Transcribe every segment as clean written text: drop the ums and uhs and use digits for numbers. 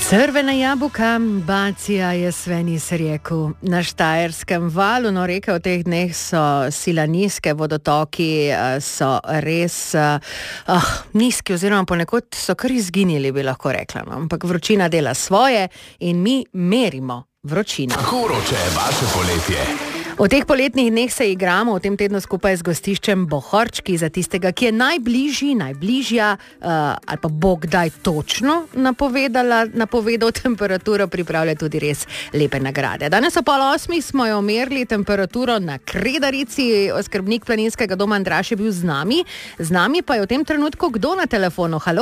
Crvena jabuka, Bacija je Svenis rekel. Na Štajerskem valu, no, reke v teh dneh so sila nizke, vodotoki so res nizki oziroma ponekod so kar izginili, bi lahko rekla. No. Ampak vročina dela svoje in mi merimo vročino. Kako vroče je vaše poletje? V teh poletnih dneh se igramo v tem tednu skupaj z gostiščem Bohorčki za tistega, ki je najbližja ali pa bo kdaj točno napovedal temperaturo, pripravlja tudi res lepe nagrade. Danes o 7:30 smo jo merili temperaturo na Kredarici. Oskrbnik planinskega doma Andraž je bil z nami pa je v tem trenutku kdo na telefonu? Halo.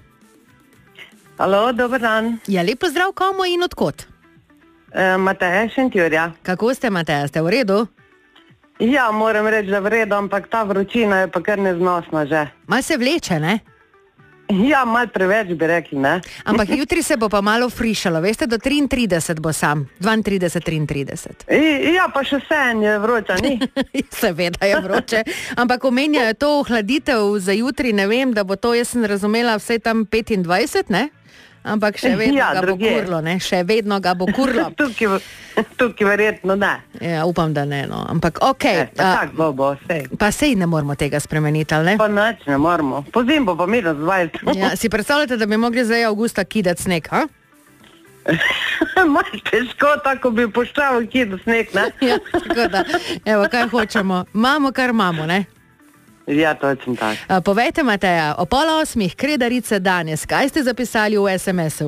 Halo, dober dan. Ja, lep pozdrav, komu in odkot? Mateja Šentjurja. Kako ste, Mateja, ste v redu? Ja, moram reči, da v redu, ampak ta vročina je pa kar neznosna že. Mal se vleče, ne? Ja, mal preveč bi rekli, ne? Ampak jutri se bo pa malo frišalo, veste, do 33 bo sam, 32, 33. Ja, pa še vseeno je vroča, ni? Seveda je vroče, ampak omenjajo to ohladitev za jutri, ne vem, da bo to, jaz sem razumela, vse tam 25, ne? Ampak še vedno ga bo kurlo, ne? Še vedno ga bo kurlo. Tukaj verjetno ne. Ja, upam, da ne, no. Ampak okej. Tako bo, sej. Pa sej ne moramo tega spremeniti, ali ne? Pa nič ne moramo. Pozim bo pa mi razvajati. Ja, si predstavljate, da bi mogli zdaj avgusta kidati sneg, ha? Malo težko, tako bi poštavo kidati sneg, ne? Ja, tako da, evo, kaj hočemo. Imamo, kar imamo, ne? Ja, točno tako. Povejte, Mateja, o 7:30 Kredarice danes, kaj ste zapisali v SMS-u?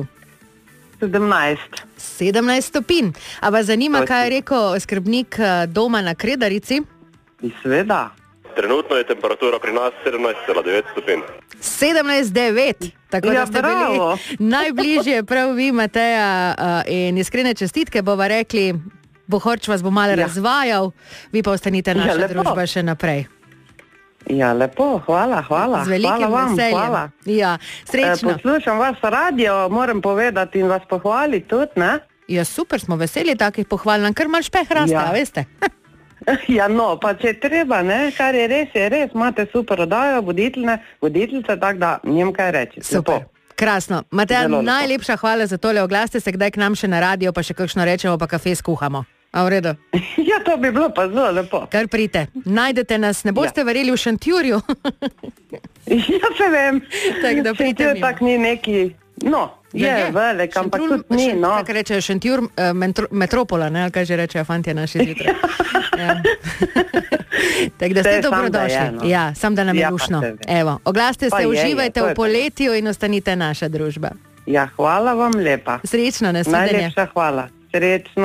17 stopinj. A vas zanima, kaj je rekel skrbnik doma na Kredarici? Seveda. Trenutno je temperatura pri nas 17,9 stopinj. 17,9. Tako da ste bili najbližje prav vi, Mateja, in iskrene čestitke bova rekli, Bohorč vas bo malo razvajal, vi pa ostanite naša družba še naprej. Ja, lepo, hvala. Z velikim veseljem. Hvala. Ja, srečno. Poslušam vas radio, moram povedati in vas pohvaliti tudi, ne? Ja, super, smo veseli takih pohval, nam kar malo špeh raste, a veste? Ja, no, pa če treba, ne, kar je res, imate super oddajo, voditeljice, tako da njem kaj reči. Super. Krasno. Mateja, najlepša hvala za tole, oglaste se kdaj k nam še na radio, pa še kakšno rečemo, pa kafe skuhamo. A v redu? Ja, to bi bilo pa zelo lepo. Kar prite. Najdete nas, ne boste verjeli v Šentjurju. Ja, se vem. Tak, da Šentjur tak ni neki, no, je velik, ampak tudi ni, no. Tako rečejo Šentjur, metropola, ne, ali kaj že rečejo fantje naši zjutraj. Ja. Tako da ste dobrodošli. Ja, sam da nam je lušno. Evo, oglaste se, uživajte v poletju in ostanite naša družba. Ja, hvala vam lepa. Srečno, nasvidenje. Najlepša hvala. Srečno.